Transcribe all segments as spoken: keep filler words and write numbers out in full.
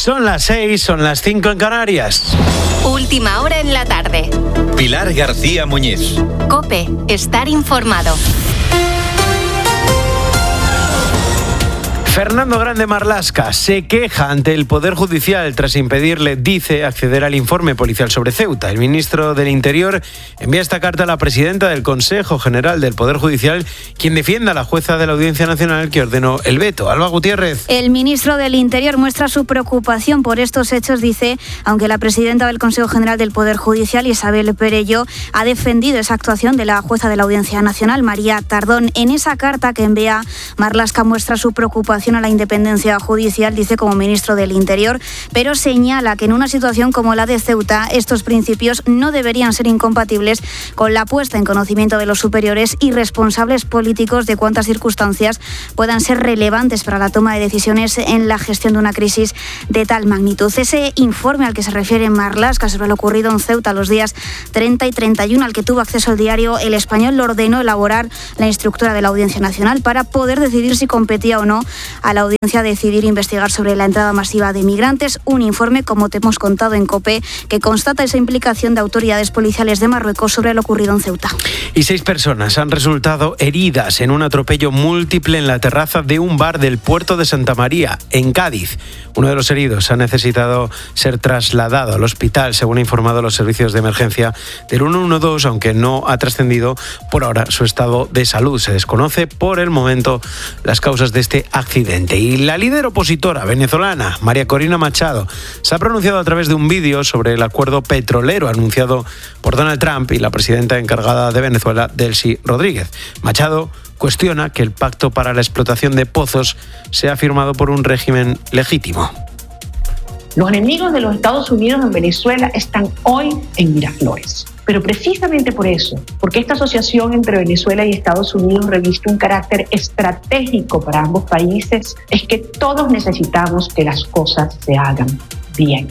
Son las seis, son las cinco en Canarias. Última hora en la tarde. Pilar García Muñiz. COPE, estar informado. Fernando Grande Marlaska se queja ante el Poder Judicial tras impedirle, dice, acceder al informe policial sobre Ceuta. El ministro del Interior envía esta carta a la presidenta del Consejo General del Poder Judicial, quien defiende a la jueza de la Audiencia Nacional que ordenó el veto. Alba Gutiérrez. El ministro del Interior muestra su preocupación por estos hechos, dice, aunque la presidenta del Consejo General del Poder Judicial, Isabel Perello, ha defendido esa actuación de la jueza de la Audiencia Nacional, María Tardón. En esa carta que envía, Marlaska muestra su preocupación a la independencia judicial, dice, como ministro del Interior, pero señala que en una situación como la de Ceuta, estos principios no deberían ser incompatibles con la puesta en conocimiento de los superiores y responsables políticos de cuantas circunstancias puedan ser relevantes para la toma de decisiones en la gestión de una crisis de tal magnitud. Ese informe al que se refiere Marlaska sobre lo ocurrido en Ceuta los días treinta y treinta y uno, al que tuvo acceso el diario El Español, lo ordenó elaborar la instructora de la Audiencia Nacional para poder decidir si competía o no a la audiencia decidir investigar sobre la entrada masiva de migrantes. Un informe, como te hemos contado en COPE, que constata esa implicación de autoridades policiales de Marruecos sobre lo ocurrido en Ceuta. Y seis personas han resultado heridas en un atropello múltiple en la terraza de un bar del puerto de Santa María, en Cádiz. Uno de los heridos ha necesitado ser trasladado al hospital, según han informado los servicios de emergencia del ciento doce, aunque no ha trascendido por ahora su estado de salud. Se desconoce por el momento las causas de este accidente. Y la líder opositora venezolana, María Corina Machado, se ha pronunciado a través de un vídeo sobre el acuerdo petrolero anunciado por Donald Trump y la presidenta encargada de Venezuela, Delcy Rodríguez. Machado cuestiona que el pacto para la explotación de pozos sea firmado por un régimen legítimo. Los enemigos de los Estados Unidos en Venezuela están hoy en Miraflores. Pero precisamente por eso, porque esta asociación entre Venezuela y Estados Unidos reviste un carácter estratégico para ambos países, es que todos necesitamos que las cosas se hagan bien.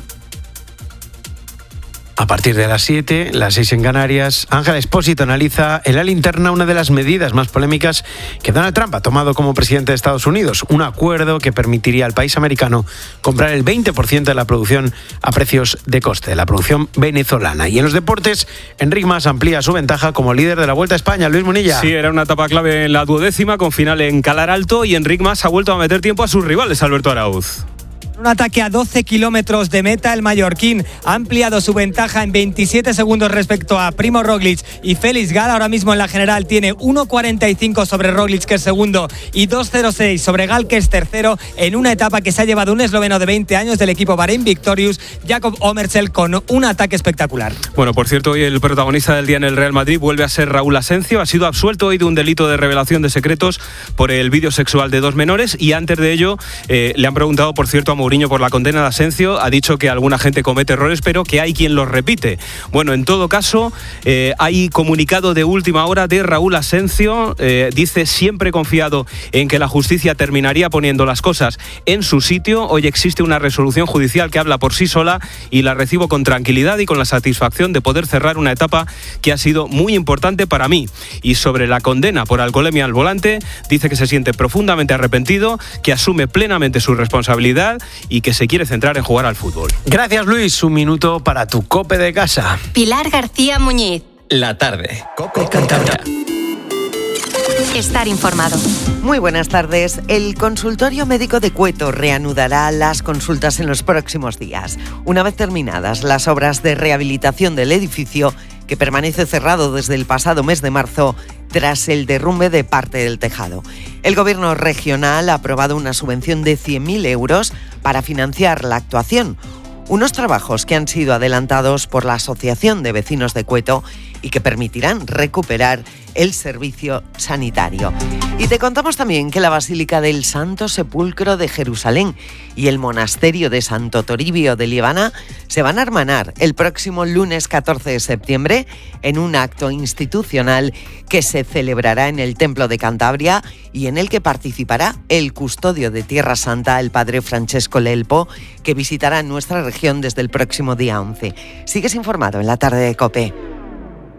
A partir de las siete, las seis en Canarias, Ángela Expósito analiza en la linterna una de las medidas más polémicas que Donald Trump ha tomado como presidente de Estados Unidos, un acuerdo que permitiría al país americano comprar el veinte por ciento de la producción a precios de coste, de la producción venezolana. Y en los deportes, Enric Mas amplía su ventaja como líder de la Vuelta a España. Luis Munilla. Sí, era una etapa clave en la duodécima, con final en Calar Alto, y Enric Mas ha vuelto a meter tiempo a sus rivales, Alberto Arauz. Un ataque a doce kilómetros de meta, el mallorquín ha ampliado su ventaja en veintisiete segundos respecto a Primo Roglic y Félix Gala. Ahora mismo en la general tiene uno cuarenta y cinco sobre Roglic, que es segundo, y dos cero seis sobre Gal, que es tercero, en una etapa que se ha llevado un esloveno de veinte años del equipo Bahrein Victorious, Jakob Omerzel, con un ataque espectacular. Bueno, por cierto, hoy el protagonista del día en el Real Madrid vuelve a ser Raúl Asencio. Ha sido absuelto hoy de un delito de revelación de secretos por el vídeo sexual de dos menores, y antes de ello eh, le han preguntado, por cierto, a Mourinho por la condena de Asencio. Ha dicho que alguna gente comete errores, pero que hay quien los repite. Bueno, en todo caso, eh, hay comunicado de última hora de Raúl Asencio. Eh, dice: siempre he confiado en que la justicia terminaría poniendo las cosas en su sitio. Hoy existe una resolución judicial que habla por sí sola y la recibo con tranquilidad y con la satisfacción de poder cerrar una etapa que ha sido muy importante para mí. Y sobre la condena por alcoholemia al volante, dice que se siente profundamente arrepentido, que asume plenamente su responsabilidad y que se quiere centrar en jugar al fútbol. Gracias, Luis. Un minuto para tu COPE de casa. Pilar García Muñiz. La tarde. COPE Cantabria. Estar informado. Muy buenas tardes. El consultorio médico de Cueto reanudará las consultas en los próximos días. Una vez terminadas las obras de rehabilitación del edificio, que permanece cerrado desde el pasado mes de marzo tras el derrumbe de parte del tejado. El gobierno regional ha aprobado una subvención de cien mil euros para financiar la actuación. Unos trabajos que han sido adelantados por la Asociación de Vecinos de Cueto y que permitirán recuperar el servicio sanitario. Y te contamos también que la Basílica del Santo Sepulcro de Jerusalén y el Monasterio de Santo Toribio de Líbana se van a hermanar el próximo lunes catorce de septiembre en un acto institucional que se celebrará en el Templo de Cantabria y en el que participará el custodio de Tierra Santa, el padre Francesco Lelpo, que visitará nuestra región desde el próximo día once. Sigues informado en la tarde de COPE.